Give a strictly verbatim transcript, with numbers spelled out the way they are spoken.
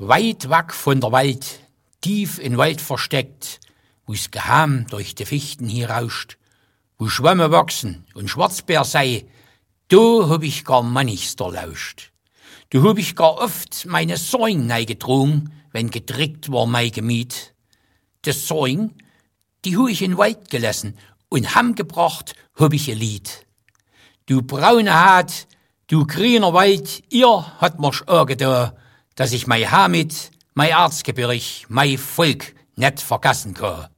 Weit weg von der Welt, tief in Wald versteckt, wo's geheim durch die Fichten hier rauscht, wo Schwämme wachsen und Schwarzbär sei, do hab ich gar mannichster lauscht. Du hab ich gar oft meine Säung neigedrungen, wenn gedrickt war mein Gemüt. Das Säung, die hu ich in Wald gelassen und heimgebracht hab ich ihr Lied. Du braune Haat, du grüner Wald, ihr hat mir's auch getan, dass ich mei Hamid, mei Erzgebirg, mei Volk net vergessen kann.